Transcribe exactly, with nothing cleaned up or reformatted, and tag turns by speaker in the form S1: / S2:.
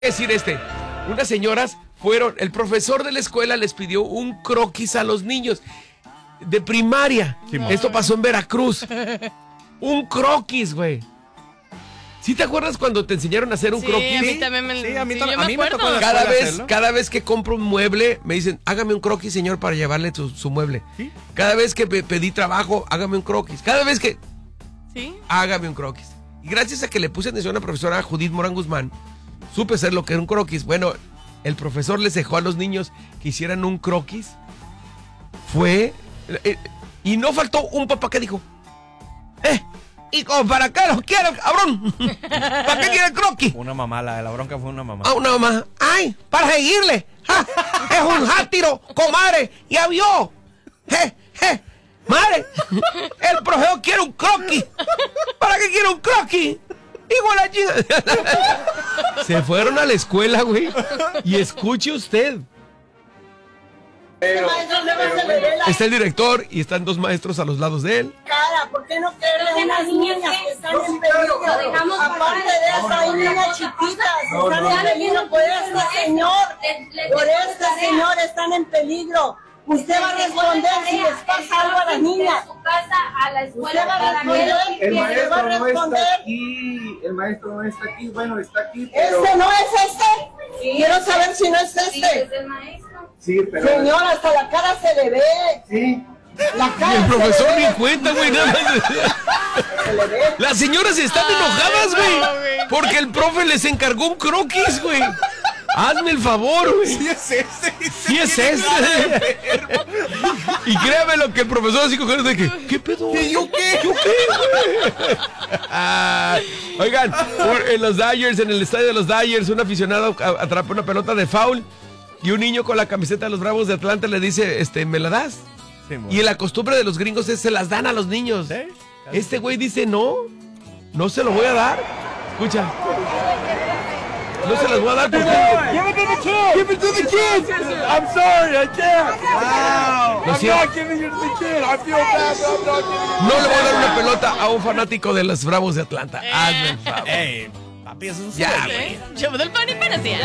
S1: decir este, unas señoras fueron, el profesor de la escuela les pidió un croquis a los niños de primaria. Sí, esto pasó en Veracruz. Un croquis, güey. ¿Sí te acuerdas cuando te enseñaron a hacer un
S2: sí,
S1: croquis?
S2: A mí también me,
S3: sí, a mí,
S2: sí,
S3: tam-
S2: yo
S3: a
S2: me
S3: mí me
S2: acuerdo.
S3: tocó en la
S1: Cada
S3: escuela
S1: vez,
S3: hacerlo.
S1: cada vez que compro un mueble, me dicen, hágame un croquis, señor, para llevarle su, su mueble.
S3: ¿Sí?
S1: Cada vez que pe- pedí trabajo, hágame un croquis. Cada vez que...
S2: ¿Sí?
S1: Hágame un croquis. Y gracias a que le puse atención a la profesora Judith Morán Guzmán, supe hacer lo que era un croquis. Bueno, el profesor les dejó a los niños que hicieran un croquis. Fue... Eh, y no faltó un papá que dijo, ¡eh! ¿Y como para qué los quiero, cabrón? ¿Para qué quiere el croquis?
S3: Una mamá, la de la bronca fue una mamá.
S1: A una mamá. ¡Ay! ¡Para seguirle! ¡Ja! ¡Es un játiro, comadre! ¡Ya vio! ¡Je! ¡Je! ¡Madre! El profesor quiere un croquis. ¿Para qué quiere un croquis? Igual a chica. Se fueron a la escuela, güey. Y escuche usted.
S4: Pero, pero, bueno.
S1: Está el director y están dos maestros a los lados de él.
S4: Cara, ¿por qué no quieren unas niñas que están en peligro? Aparte de eso, hay niñas chiquitas que
S5: No,
S4: están
S5: no.
S4: en peligro por este señor. Por este señor están en peligro. Usted va a responder si les pasa algo a las niñas. Usted va a responder
S5: El
S4: y le va a
S5: maestro no
S4: responder.
S5: está aquí, el maestro no está aquí, bueno, está aquí, pero...
S4: ¿Este no es este? Quiero saber si no es este.
S5: Sí, pero...
S4: Señor, hasta la cara se le ve.
S5: Sí.
S4: La
S1: Y
S4: cara
S1: el
S4: se
S1: profesor
S4: le
S1: ni
S4: ve.
S1: cuenta, güey. Nada más.
S4: Se le ve.
S1: Las señoras están enojadas, güey. Porque el profe les encargó un croquis, güey. Hazme el favor, güey.
S3: Sí es este.
S1: Sí es este. Y créame lo que el profesor así cogió de que, ¿qué pedo?
S3: ¿Y yo qué?
S1: ¿Yo qué, güey? Ah, oigan, por- en los Dyers, en el estadio de los Dyers, un aficionado a- atrapa una pelota de foul y un niño con la camiseta de los Bravos de Atlanta le dice, este, ¿me la das?
S3: Sí, mo.
S1: Y la costumbre de los gringos es se las dan a los niños.
S3: ¿Sí?
S1: Este güey dice, no, no se lo voy a dar. Escucha. No se las voy a dar porque...
S6: Give it to the kid! Give it to the kid! I'm sorry, I can't! Wow!
S1: Lo
S6: I'm
S1: siento.
S6: not giving it to the kid! I feel bad, but I'm not giving it.
S1: No le voy a dar una pelota a un fanático de los Bravos de Atlanta. Hazme el favor.
S3: Ey, papi, eso es
S1: Ya,
S3: serio.
S2: ¿Eh? Llevo del pan y para ti.